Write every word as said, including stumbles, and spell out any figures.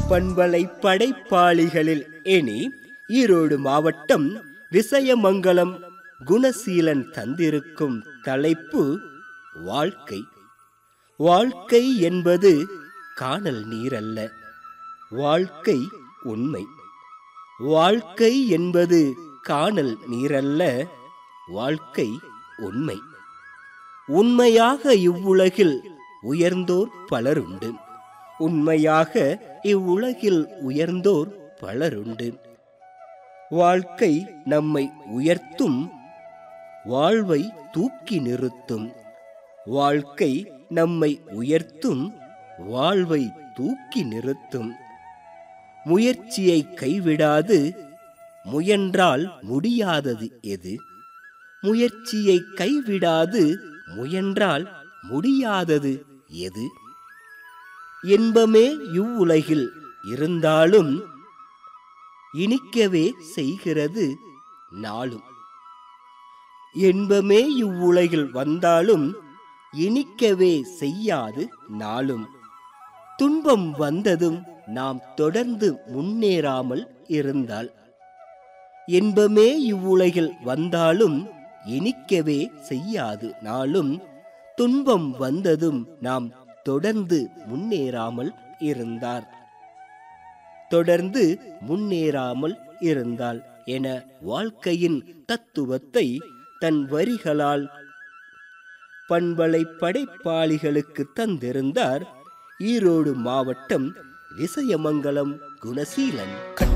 பண்பலை படைப்பாளிகளில் இனி ஈரோடு மாவட்டம் விசயமங்கலம் குணசீலன் தந்திருக்கும் தலைப்பு வாழ்க்கை. வாழ்க்கை என்பது காணல் நீரல்ல, வாழ்க்கை உண்மை. வாழ்க்கை என்பது காணல் நீரல்ல, வாழ்க்கை உண்மை. உண்மையாக இவ்வுலகில் உயர்ந்தோர் பலருண்டு, உண்மையாக இவ்வுலகில் உயர்ந்தோர் பலருண்டு. வாழ்க்கை நம்மை உயர்த்தும், வாழ்வை தூக்கி நிறுத்தும். வாழ்க்கை நம்மை உயர்த்தும், வாழ்வை தூக்கி நிறுத்தும். முயற்சியை கைவிடாது, முயன்றால் முடியாதது எது? முயற்சியை கைவிடாது, முயன்றால் முடியாதது எது? இன்பமே இவ்வுலகில் இருந்தாலும் இனிக்கவே செய்கிறது நாளும். இன்பமே இவ்வுலகில் வந்தாலும் இனிக்கவே செய்யாது நாளும். துன்பம் வந்ததும் நாம் தொடர்ந்து முன்னேறாமல் இருந்தால், இன்பமே இவ்வுலகில் வந்தாலும் இனிக்கவே செய்யாது நாளும். துன்பம் வந்ததும் நாம் தொடர்ந்து முன்னேறாமல் இருந்தார் தொடர்ந்து முன்னேறாமல் இருந்தால் என வாழ்க்கையின் தத்துவத்தை தன் வரிகளால் பண்பலை படைப்பாளிகளுக்கு தந்திருந்தார் ஈரோடு மாவட்டம் விசயமங்கலம் குணசீலன்.